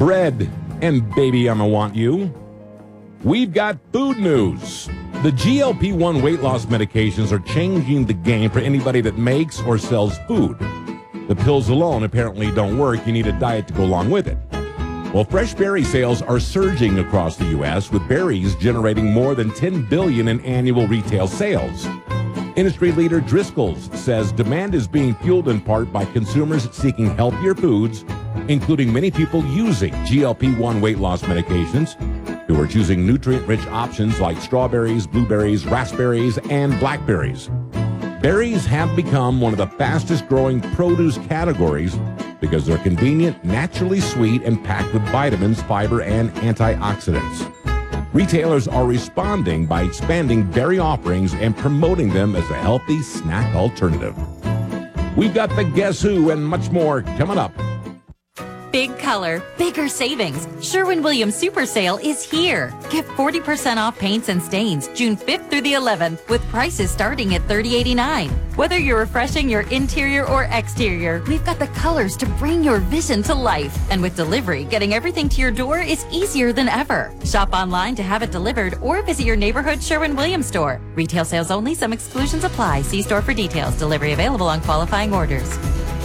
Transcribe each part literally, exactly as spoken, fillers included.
bread, and baby, I'ma want you. We've got food news. The G L P one weight loss medications are changing the game for anybody that makes or sells food. The pills alone apparently don't work. You need a diet to go along with it. Well, fresh berry sales are surging across the U S, with berries generating more than ten billion dollars in annual retail sales. Industry leader Driscoll's says demand is being fueled in part by consumers seeking healthier foods, including many people using G L P one weight loss medications, who are choosing nutrient-rich options like strawberries, blueberries, raspberries, and blackberries. Berries have become one of the fastest-growing produce categories because they're convenient, naturally sweet, and packed with vitamins, fiber, and antioxidants. Retailers are responding by expanding berry offerings and promoting them as a healthy snack alternative. We've got the Guess Who and much more coming up. Big color, bigger savings. Sherwin-Williams Super Sale is here. Get forty percent off paints and stains June fifth through the eleventh with prices starting at thirty eighty-nine. Whether you're refreshing your interior or exterior, we've got the colors to bring your vision to life. And with delivery, getting everything to your door is easier than ever. Shop online to have it delivered or visit your neighborhood Sherwin-Williams store. Retail sales only. Some exclusions apply. See store for details. Delivery available on qualifying orders.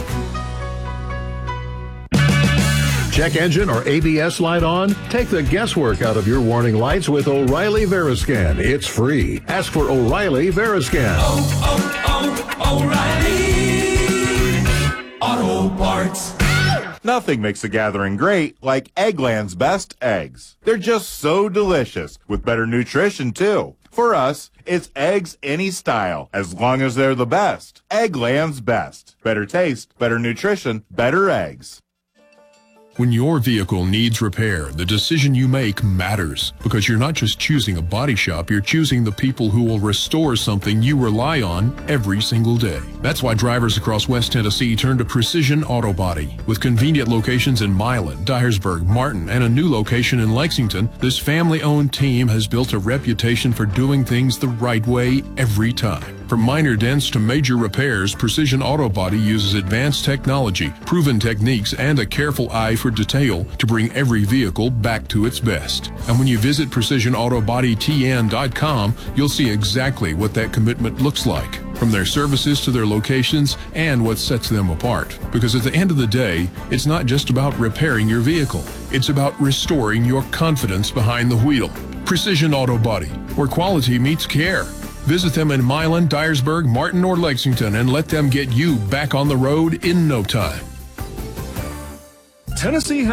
Check engine or A B S light on? Take the guesswork out of your warning lights with O'Reilly Veriscan. It's free. Ask for O'Reilly Veriscan. Oh, oh, oh, O'Reilly Auto Parts. Nothing makes a gathering great like Eggland's Best Eggs. They're just so delicious, with better nutrition, too. For us, it's eggs any style, as long as they're the best. Eggland's Best. Better taste, better nutrition, better eggs. When your vehicle needs repair, the decision you make matters, because you're not just choosing a body shop, you're choosing the people who will restore something you rely on every single day. That's why drivers across West Tennessee turn to Precision Auto Body. With convenient locations in Milan, Dyersburg, Martin, and a new location in Lexington, this family-owned team has built a reputation for doing things the right way every time. From minor dents to major repairs, Precision Auto Body uses advanced technology, proven techniques, and a careful eye for detail to bring every vehicle back to its best. And when you visit precision auto body t n dot com, you'll see exactly what that commitment looks like, from their services to their locations and what sets them apart. Because at the end of the day, it's not just about repairing your vehicle. It's about restoring your confidence behind the wheel. Precision Auto Body, where quality meets care. Visit them in Milan, Dyersburg, Martin, or Lexington and let them get you back on the road in no time. Tennessee